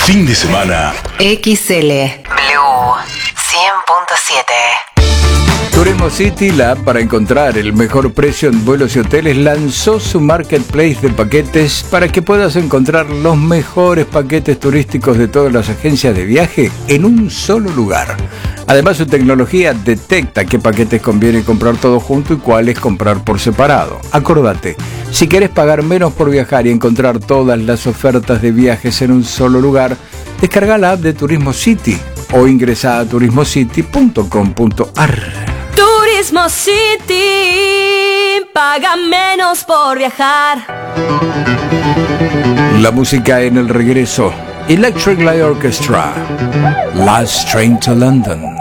Fin de semana. XL Blue 100.7. Turismo City, la app para encontrar el mejor precio en vuelos y hoteles, lanzó su marketplace de paquetes para que puedas encontrar los mejores paquetes turísticos de todas las agencias de viaje en un solo lugar. Además, su tecnología detecta qué paquetes conviene comprar todos juntos y cuáles comprar por separado. Acordate, si querés pagar menos por viajar y encontrar todas las ofertas de viajes en un solo lugar, descarga la app de Turismo City o ingresa a turismocity.com.ar. Turismo City, paga menos por viajar. La música en el regreso. Electric Light Orchestra, Last Train to London.